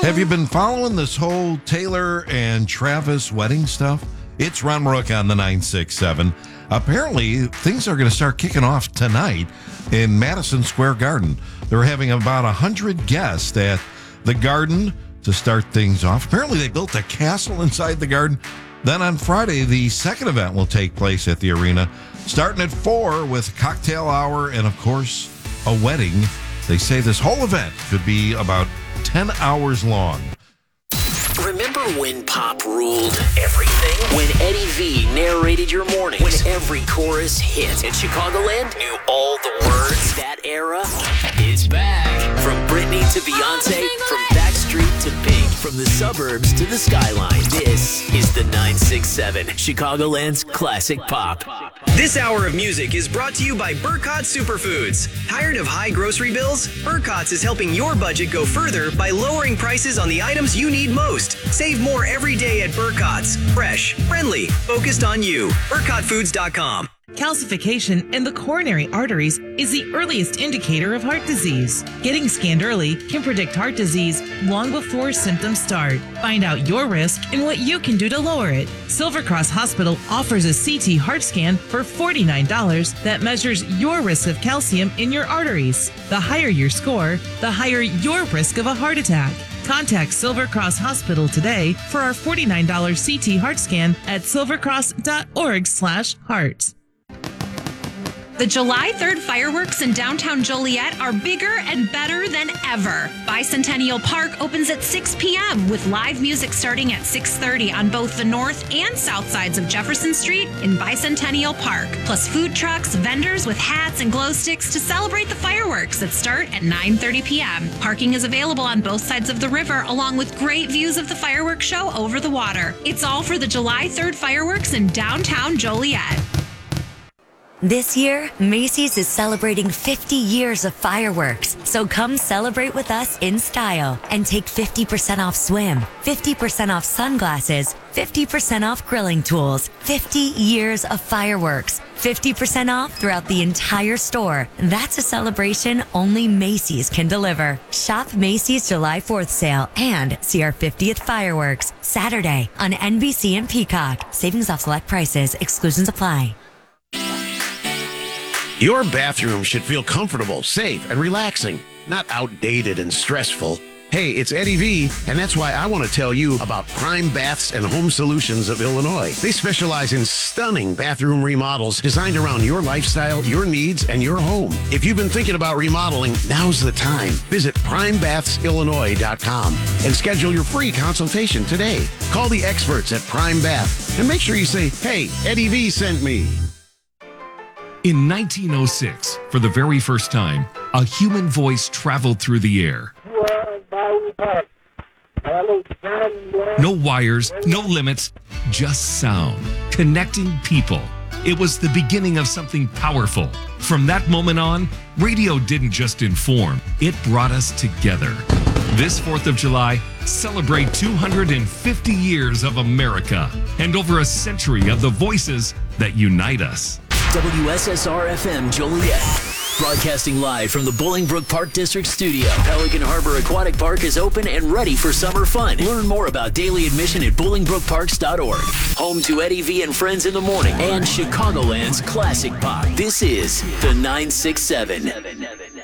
Have you been following this whole Taylor and Travis wedding stuff? It's Ron Rook on the 967. Apparently, things are going to start kicking off tonight in Madison Square Garden. They're having about 100 guests at the Garden to start things off. Apparently, they built a castle inside the Garden. Then on Friday, the second event will take place at the arena, starting at 4 with cocktail hour and, of course, a wedding. They say this whole event could be about 10 hours long. Remember when pop ruled everything? When Eddie V narrated your mornings? When every chorus hit and Chicagoland knew all the words? That era is back. From Britney to Beyonce, from Backstreet to Pink, from the suburbs to the skyline. This is the 967, Chicagoland's classic pop. This hour of music is brought to you by Burkott Superfoods. Tired of high grocery bills? Burkott's is helping your budget go further by lowering prices on the items you need most. Save more every day at Burkott's. Fresh, friendly, focused on you. BurkottFoods.com. Calcification in the coronary arteries is the earliest indicator of heart disease. Getting scanned early can predict heart disease long before symptoms start. Find out your risk and what you can do to lower it. Silver Cross Hospital offers a CT heart scan for $49 that measures your risk of calcium in your arteries. The higher your score, the higher your risk of a heart attack. Contact Silver Cross Hospital today for our $49 CT heart scan at silvercross.org/heart. The July 3rd fireworks in downtown Joliet are bigger and better than ever. Bicentennial Park opens at 6 p.m. with live music starting at 6:30 on both the north and south sides of Jefferson Street in Bicentennial Park. Plus food trucks, vendors with hats and glow sticks to celebrate the fireworks that start at 9:30 p.m. Parking is available on both sides of the river, along with great views of the fireworks show over the water. It's all for the July 3rd fireworks in downtown Joliet. This year, Macy's is celebrating 50 years of fireworks. So come celebrate with us in style and take 50% off swim, 50% off sunglasses, 50% off grilling tools, 50 years of fireworks, 50% off throughout the entire store. That's a celebration only Macy's can deliver. Shop Macy's July 4th sale and see our 50th fireworks Saturday on NBC and Peacock. Savings off select prices. Exclusions apply. Your bathroom should feel comfortable, safe, and relaxing, not outdated and stressful. Hey, it's Eddie V, and that's why I want to tell you about Prime Baths and Home Solutions of Illinois. They specialize in stunning bathroom remodels designed around your lifestyle, your needs, and your home. If you've been thinking about remodeling, now's the time. Visit PrimeBathsIllinois.com and schedule your free consultation today. Call the experts at Prime Bath and make sure you say, hey, Eddie V sent me. In 1906, for the very first time, a human voice traveled through the air. No wires, no limits, just sound, connecting people. It was the beginning of something powerful. From that moment on, radio didn't just inform, it brought us together. This 4th of July, celebrate 250 years of America and over a century of the voices that unite us. WSSR-FM Joliet. Broadcasting live from the Bolingbrook Park District Studio. Pelican Harbor Aquatic Park is open and ready for summer fun. Learn more about daily admission at BolingbrookParks.org. Home to Eddie V and Friends in the Morning and Chicagoland's classic pop. This is the 967.